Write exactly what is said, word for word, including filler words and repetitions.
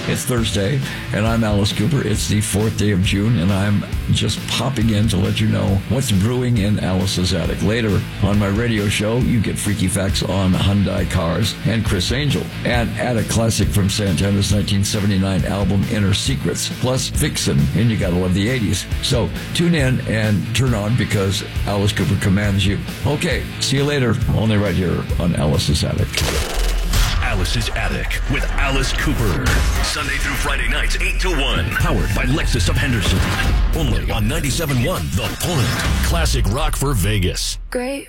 It's Thursday, and I'm Alice Cooper. It's the fourth day of June, and I'm just popping in to let you know what's brewing in Alice's attic. Later on my radio show, you get freaky facts on Hyundai cars and Chris Angel, and add a classic from Santana's nineteen seventy-nine album Inner Secrets, plus Vixen, and you gotta love the eighties. So tune in and turn on because Alice Cooper commands you. Okay, see you later, only right here on Alice's Attic. Alice's Attic with Alice Cooper. Sunday through Friday nights, eight to one. Powered by Lexus of Henderson. Only on ninety-seven point one The Point. Classic rock for Vegas. Great.